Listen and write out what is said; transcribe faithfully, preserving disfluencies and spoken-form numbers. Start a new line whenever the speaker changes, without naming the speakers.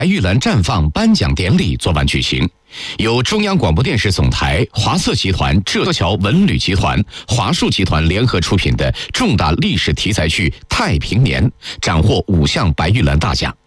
白玉兰绽放颁奖典礼昨晚举行，由中央广播电视总台、华策集团、浙桥文旅集团、华数集团联合出品的重大历史题材剧《太平年》斩获五项白玉兰大奖。